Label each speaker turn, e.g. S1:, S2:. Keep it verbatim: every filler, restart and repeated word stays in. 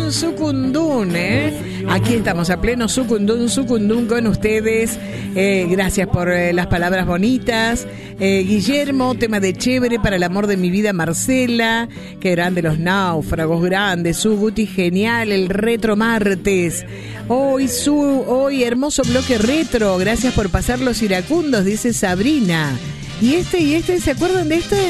S1: Sucundún, sucundún, ¿eh? Aquí estamos a pleno sucundún, sucundún con ustedes. Eh, gracias por eh, las palabras bonitas. Eh, Guillermo, tema de chévere para el amor de mi vida, Marcela. Qué grande los náufragos, grandes. Su Guti, genial, el retro martes. Hoy, su, hoy hermoso bloque retro. Gracias por pasar los iracundos, dice Sabrina. Y este, y este, ¿se acuerdan de este?